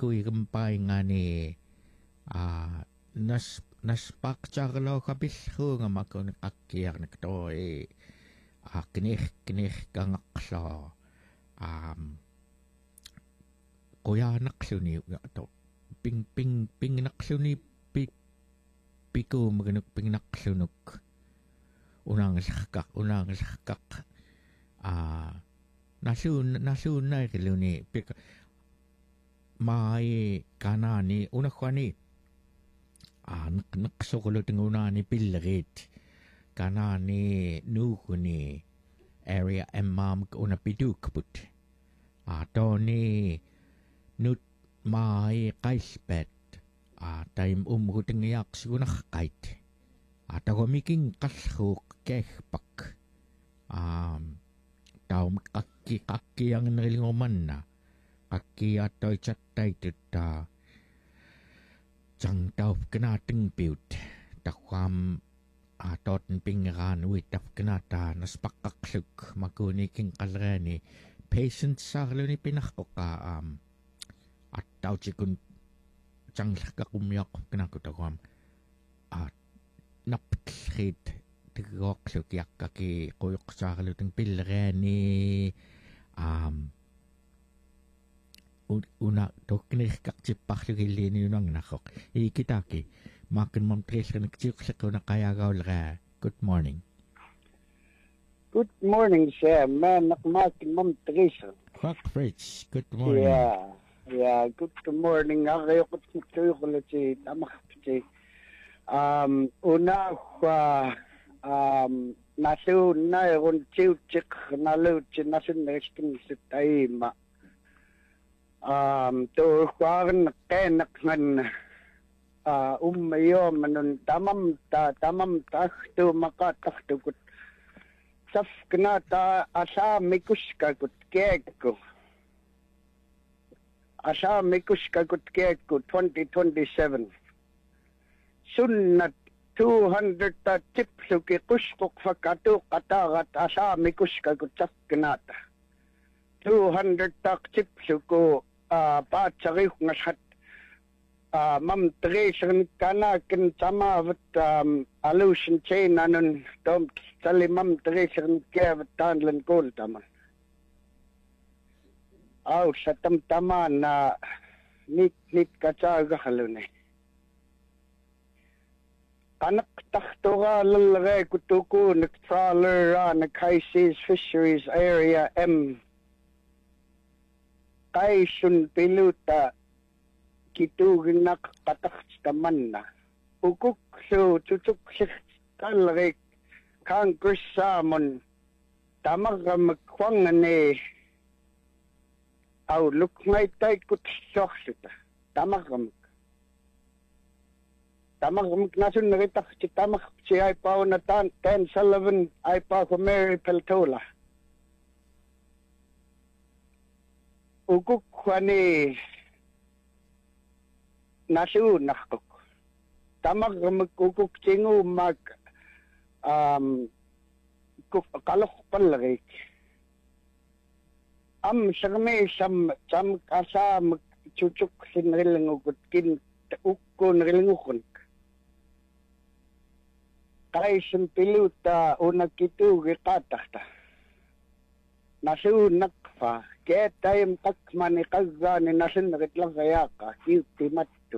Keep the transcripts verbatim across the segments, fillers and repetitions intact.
kuigumpay nga ni ah nas naspaktsarlo kabilhu nga makon akkiar nagto eh ah kinih kinih kangakso um kuya naksuni to ping ping ping naksuni pi piku maganuk ping naksunuk unang sakak unang sakak ah nasun nasun na kiluni pik mai kanani una kwani ah nak naksukulo tinguna ni pilrit kanani nukuni area emam una piduk put ah to ni nut mai kaispet ah time umhu tingyak siguna kait ah tago miking kashuk kehpak um tao kakki kakki ang narilingoman na kakki ato'y chatay tita chang tao kanating piut takwam atot pingaran wit tap kanata naspakaksuk makuniking kalreni patient sa ni pinakoka um at tao chikun chang kakumyak kanakutakwam at naptrit tigok sukyak kaki kuyok sa kalutang pilreni um una to kinih kakchipak lugili ni unang nakok ikitaki makin mom tres ka nagchik sa ko na kaya gaulra. Good morning. Good morning, sir. Man, nakmakin mom tres. Fuck Fritz. Good morning. Yeah. Yeah, good morning. Ako ko tuyo ko lang si tama si um una kwa um nasu na ron chiu chik na lu chi nasu nesting sa taima um to kwan kenak ngan uh umayo manun tamam ta tamam ta to makatak to kut saf knata asa mikuska kut keko asa mikuska kut keko twenty twenty-seven sunnat two hundred ta tipsuki kuskok fakatu katagat asa mikuska kut saf knata two hundred ta tipsuko uh patsari ngasat uh mam tresan kana kin sama vat um allusion chain anon dom sali mam tresan kevat tanlan kol taman aw satam tama na nit nit kacaga halune anak taktoga lalagay kutuku nagtrawler nak high seas fisheries area M kaisun piluta kitugin na katakstaman na ukuk so tutuk si kalagay Congress samon tamag magkwang ni aw look ngay tay kutsok sita tamag mag tamag mag nasun naritak si tamag si ay pa na tan Ken Sullivan ay pa ko Mary Peltola ukuk kwani nasu nakuk tamag magkukuk tingu mag um kuk kalok palagik am sagme sam sam kasa magchuchuk sinrilangugot kin ukko nrilangukon kay simpiluta una kitu gikatakta nasu nakfa kaya tayong takman ni kaga ni nasin nakitlang kaya ka yuti matun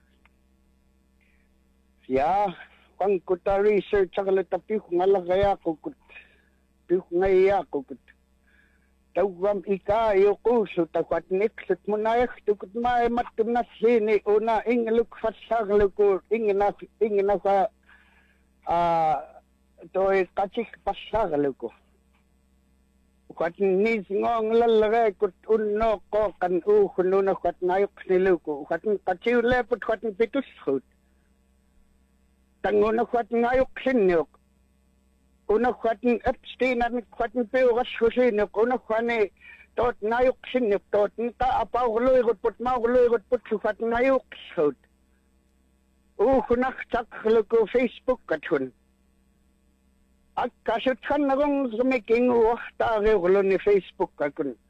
siya kung kuta research ang latapi kung ala kaya ko kut piw ngaya ko kut tawam ika yoko so takwat nixit mo na yak tukut may matum na sini una ingluk fasag luko ingna ingna ka ah toy kachik pasag luko kat ni ngong lalagay kut unno ko kan u kuno na kat nayok niluko kat kachiw lepot kat pitus khut tango na kat nayok sinyok una kat Epstein at kat pero gas husinok una kane tot nayok sinyok tot ta apaw loy got put ma loy got put kat nayok khut u kunak chak luko Facebook katun at kasut kan nagong sumiking uwak tage ulo ni Facebook kakun.